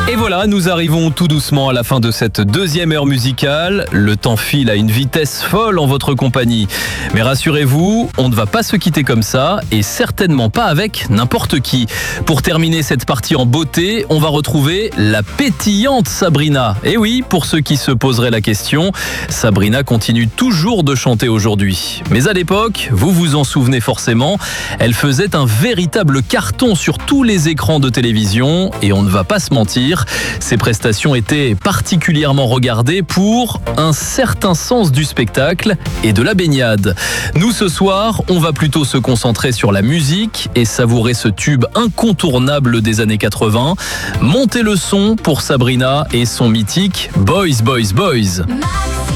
Et voilà, nous arrivons tout doucement à la fin de cette deuxième heure musicale. Le temps file à une vitesse folle en votre compagnie. Mais rassurez-vous, on ne va pas se quitter comme ça et certainement pas avec n'importe qui. Pour terminer cette partie en beauté, on va retrouver la pétillante Sabrina. Et oui, pour ceux qui se poseraient la question, Sabrina continue toujours de chanter aujourd'hui. Mais à l'époque, vous vous en souvenez forcément, elle faisait un véritable carton sur tous les écrans de télévision et on ne va pas se mentir, ses prestations étaient particulièrement regardées pour un certain sens du spectacle et de la baignade. Nous, ce soir, on va plutôt se concentrer sur la musique et savourer ce tube incontournable des années 80. Montez le son pour Sabrina et son mythique Boys, Boys, Boys.